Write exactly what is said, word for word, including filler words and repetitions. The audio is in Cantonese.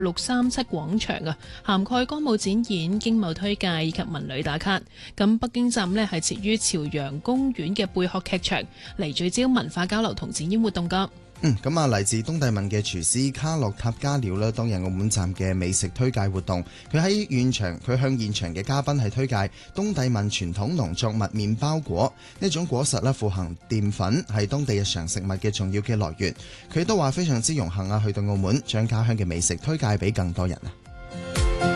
六三七廣場啊，涵蓋歌舞展演、經貿推介以及文旅打卡。咁北京站呢係設於朝陽公園嘅貝殼劇場，嚟聚焦文化交流同展演活動噶。 嗯，咁啊，嚟自東帝汶嘅廚師卡洛塔加料啦，當日澳門站嘅美食推介活動，佢喺現場，佢向現場嘅嘉賓係推介東帝汶傳統農作物麵包果呢種果實啦，富含澱粉，係當地日常食物嘅重要嘅來源。佢都話非常之榮幸啊，去到澳門將家鄉嘅美食推介俾更多人啊。